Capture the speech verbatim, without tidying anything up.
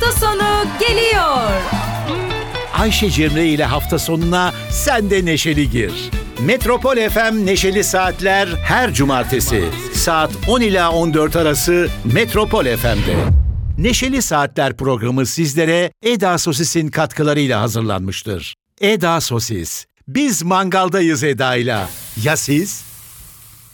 Hafta sonu geliyor. Ayşe Cemre ile hafta sonuna sen de neşeli gir. Metropol F M Neşeli Saatler her cumartesi saat on ila on dört arası Metropol F M'de. Neşeli Saatler programı sizlere Eda Sosis'in katkılarıyla hazırlanmıştır. Eda Sosis. Biz mangaldayız Eda'yla. Ya siz?